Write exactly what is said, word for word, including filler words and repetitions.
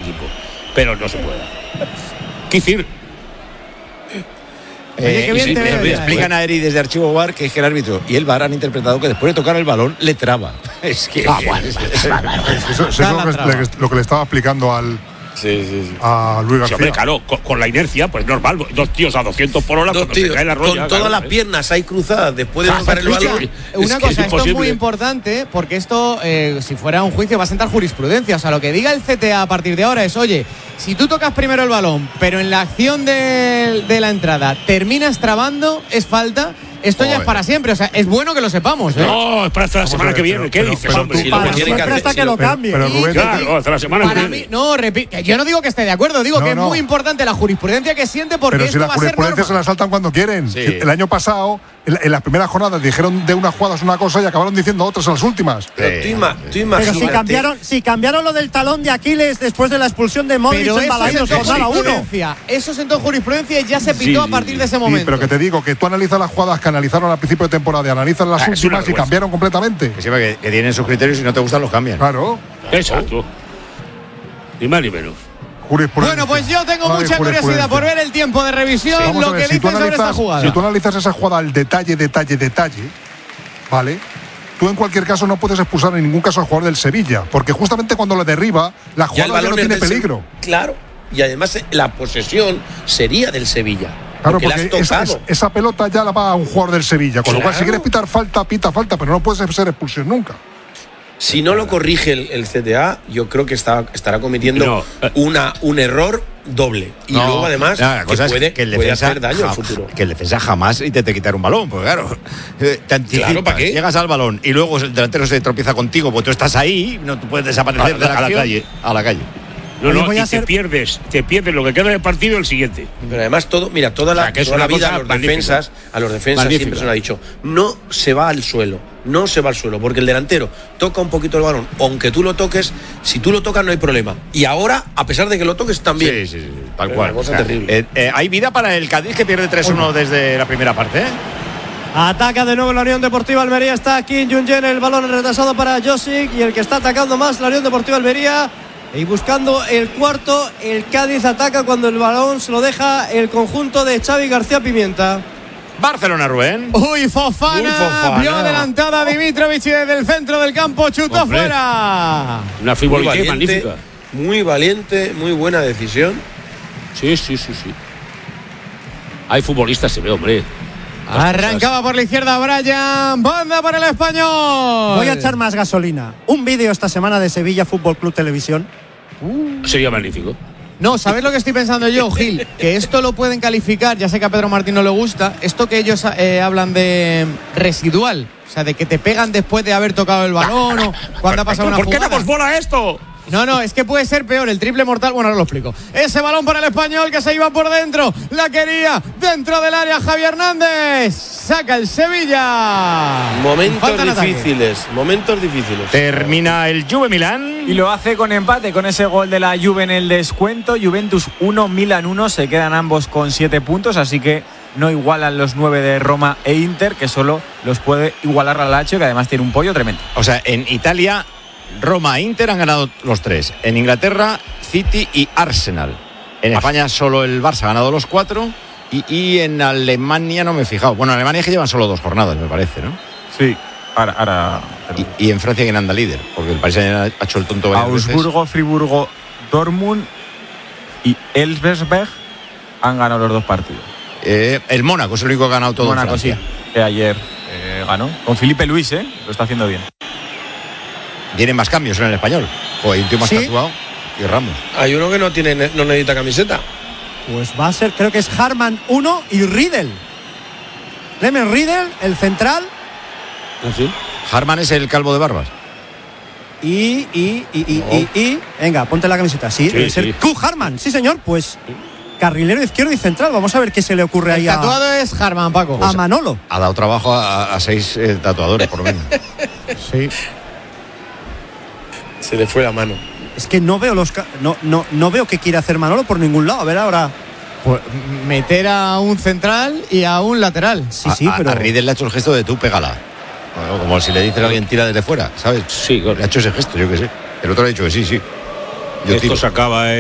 equipo. Pero no se puede. ¿Qué decir? Eh, Oye, y, veo, le explican a Eri desde Archivo V A R que es que el árbitro y el V A R han interpretado que después de tocar el balón le traba. Es que ah, bueno, es, es, eso, eso es lo, que, lo que le estaba explicando al sí, sí, sí. a Luis García. Sí, hombre, claro, con, con la inercia, pues normal, dos tíos a doscientos por hora, dos tíos, se cae la roya, con todas claro, las ¿eh? piernas ahí cruzadas después de tocar el balón. Una es cosa, es esto es muy importante porque esto, eh, si fuera un juicio, va a sentar jurisprudencia. O sea, lo que diga el C T A a partir de ahora es, oye, si tú tocas primero el balón, pero en la acción de, de la entrada terminas trabando, es falta. Esto Joder. ya es para siempre, o sea, es bueno que lo sepamos, ¿eh? No, es para hasta la Vamos semana ver, que viene. Pero, ¿Qué pero, dices, pero, hombre? Tú, si para lo siempre que hasta que lo cambie. Pero, pero, claro, hasta la semana para que viene. Mí, no, repite, yo no digo que esté de acuerdo, digo no, que no. es muy importante la jurisprudencia que siente porque pero esto si la va a ser norma. jurisprudencia se la saltan cuando quieren. Sí. El año pasado, en, en las primeras jornadas dijeron de unas jugadas una cosa y acabaron diciendo otras en las últimas. Pero, sí. tú, ima, tú imagínate. Pero si cambiaron, si cambiaron lo del talón de Aquiles después de la expulsión de Modric en Balaídos jornada uno. Eso sentó jurisprudencia y ya se pitó sí. a partir de ese momento. Sí, pero que te digo que tú analizas las jugadas que analizaron al principio de temporada y analizas las ah, últimas y cambiaron completamente. Que, sí, que, que tienen sus criterios y si no te gustan los cambian. Claro. Exacto. Ni más ni menos. Bueno, pues yo tengo Ay, mucha curiosidad por ver el tiempo de revisión, Vamos lo ver, que si dicen analizas, sobre esta jugada. Si tú analizas esa jugada al detalle, detalle, detalle, ¿vale? Tú en cualquier caso no puedes expulsar en ningún caso al jugador del Sevilla, porque justamente cuando lo derriba, la jugada ya, ya no tiene peligro. Se... Claro, y además la posesión sería del Sevilla. Claro, porque, porque esa, esa pelota ya la va a un jugador del Sevilla, con claro. lo cual si quieres pitar falta, pita falta, pero no puedes ser expulsión nunca. Si no lo corrige el, el C T A, yo creo que está, estará cometiendo no. una, un error doble. Y no, luego, además, no, que puede, que el puede defensa, hacer daño ja, al futuro. Que el defensa jamás intente quitar un balón, porque claro, te anticipas, claro, ¿para qué? Llegas al balón y luego el delantero se tropieza contigo, porque tú estás ahí, no tú puedes desaparecer a, de la, a la calle. A la calle. No, no, y te ser... pierdes, te pierdes lo que queda del partido el siguiente. Pero además todo, mira, toda la, o sea, que toda la vida a los magnífica. defensas, a los defensas magnífica. siempre se nos ha dicho, no se va al suelo, no se va al suelo, porque el delantero toca un poquito el balón, aunque tú lo toques, si tú lo tocas no hay problema. Y ahora, a pesar de que lo toques también. Sí, sí, sí, tal cual. Es una cosa terrible. Eh, eh, hay vida para el Cádiz que pierde tres uno desde la primera parte, ¿eh? Ataca de nuevo la Unión Deportiva Almería, está aquí en Junyen, el balón retrasado para Josic y el que está atacando más la Unión Deportiva Almería. Y buscando el cuarto, el Cádiz ataca cuando el balón se lo deja el conjunto de Xavi García Pimienta. Barcelona, Rubén. Uy, Fofana, Uy, Fofana. Vio adelantada a Dimitrovic y desde el centro del campo chutó Hombre. fuera. Una figura magnífica. Muy valiente, muy buena decisión. Sí, sí, sí, sí. Hay futbolistas, se ve, hombre. Arrancaba por la izquierda Brian, banda para el Español. Voy a echar más gasolina. Un vídeo esta semana de Sevilla Fútbol Club Televisión. Uh. Sería magnífico. No, ¿sabes lo que estoy pensando yo, Gil? Que esto lo pueden calificar, ya sé que a Pedro Martín no le gusta, esto que ellos eh, hablan de residual, o sea, de que te pegan después de haber tocado el balón o cuando ha pasado una jugada. ¿Por qué damos bola esto? No, no, es que puede ser peor, el triple mortal, bueno, ahora lo explico. Ese balón para el Español que se iba por dentro, la quería dentro del área Javier Hernández, saca el Sevilla. Momentos difíciles, momentos difíciles. Termina el Juve Milán. Y lo hace con empate, con ese gol de la Juve en el descuento. Juventus uno, Milan uno, se quedan ambos con siete puntos, así que no igualan los nueve de Roma e Inter, que solo los puede igualar la Lazio, que además tiene un pollo tremendo. O sea, en Italia, Roma e Inter han ganado los tres. En Inglaterra, City y Arsenal. En España solo el Barça ha ganado los cuatro. Y, y en Alemania no me he fijado. Bueno, en Alemania es que llevan solo dos jornadas, me parece, ¿no? Sí, ahora... ahora... Y, y en Francia quién anda líder, porque el Paris ha hecho el tonto varias Augsburgo, veces. Friburgo, Dortmund y Elversberg han ganado los dos partidos. Eh, el Mónaco es el único que ha ganado todo. Mónaco, en Francia. Sí, que ayer eh, ganó. Con Felipe Luis, ¿eh? Lo está haciendo bien. Vienen más cambios en el Español. O hay un tío más ¿Sí? tatuado y Ramos. Hay uno que no tiene, no necesita camiseta. Pues va a ser, creo que es Harman uno y Riedel. Clemens Riedel, el central. ¿Ah, sí? Harman es el calvo de barbas. Y, y, y, y, oh. y, y, venga, ponte la camiseta. Sí, sí debe ser sí. Q Harman, sí señor, pues carrilero izquierdo y central. Vamos a ver qué se le ocurre el ahí a... El tatuado es Harman, Paco. A Manolo. Ha dado trabajo a, a seis eh, tatuadores, por lo menos. Sí. Se le fue la mano. Es que no veo los no, no, no veo qué quiere hacer Manolo por ningún lado. A ver ahora. Pues meter a un central y a un lateral. Sí, sí, a, pero. A Riedel le ha hecho el gesto de tú, pégala. Bueno, como si le dice a alguien tira desde fuera, ¿sabes? Sí, claro. Le ha hecho ese gesto, yo qué sé. El otro le ha dicho que sí, sí. Yo Esto tiro. Se acaba, eh.